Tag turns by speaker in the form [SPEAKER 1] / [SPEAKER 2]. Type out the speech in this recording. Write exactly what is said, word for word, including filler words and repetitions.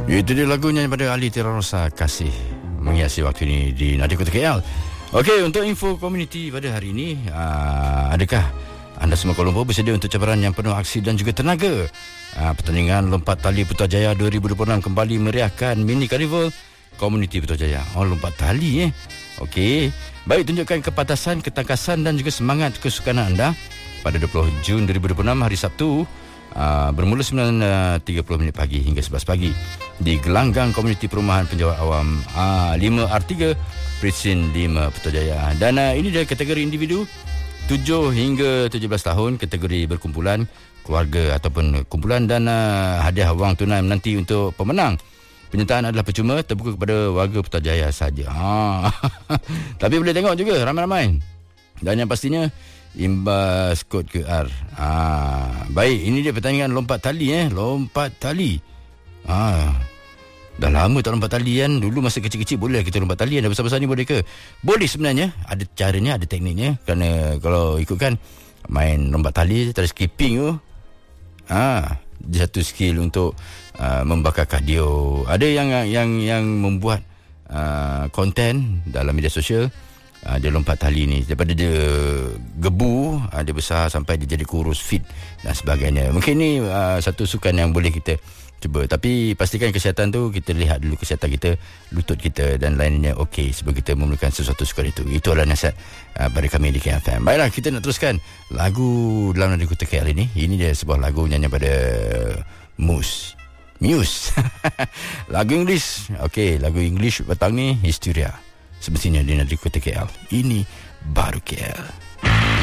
[SPEAKER 1] Itu dia lagunya pada Ali Tira Rosa, Kasih menghiasi waktu ini di Nadi Kota K L. Okey, untuk info komuniti pada hari ini, aa, adakah anda semua Kuala Lumpur bersedia untuk cabaran yang penuh aksi dan juga tenaga? Aa, pertandingan lompat tali Putrajaya dua ribu dua puluh enam kembali meriahkan mini carnival komuniti Putrajaya. Oh, lompat tali eh. Okey, baik, tunjukkan kepatasan, ketangkasan dan juga semangat kesukanan anda pada dua puluh Jun dua ribu dua puluh enam hari Sabtu. Uh, bermula sembilan tiga puluh minit pagi hingga sebelas pagi di gelanggang komuniti perumahan penjawat awam uh, lima R tiga Presin lima Putrajaya. Dan uh, ini dia kategori individu tujuh hingga tujuh belas tahun, kategori berkumpulan, keluarga ataupun kumpulan, dan uh, hadiah wang tunai menanti untuk pemenang. Penyertaan adalah percuma, terbuka kepada warga Putrajaya saja. Ha. Tapi boleh tengok juga ramai-ramai. Dan yang pastinya imbas kod Q R. Ah, baik, ini dia pertandingan lompat tali eh, lompat tali. Ah. Dah lama tak lompat tali kan. Dulu masa kecil-kecil boleh kita lompat tali, dah besar-besar ni boleh ke? Boleh sebenarnya, ada caranya, ada tekniknya. Kerana kalau ikutkan main lompat tali, tali skipping tu, ah, dia satu skill untuk uh, membakar kardio. Ada yang yang yang membuat uh, konten dalam media sosial. Uh, dia lompat tali ni, daripada dia gebu, uh, dia besar sampai dia jadi kurus, fit dan sebagainya. Mungkin ni uh, satu sukan yang boleh kita cuba. Tapi pastikan kesihatan tu, kita lihat dulu kesihatan kita, lutut kita dan lainnya okey sebelum kita memerlukan sesuatu sukan itu. Itu adalah nasihat uh, pada kami di K F M. Baiklah, kita nak teruskan lagu dalam Nadi Kota K L ini. Ini dia sebuah lagu nyanyian pada Muse. Muse. Lagu English. Okey, lagu English petang ni Hysteria. Semestinya di Nadi Kota K L. Ini baru K L.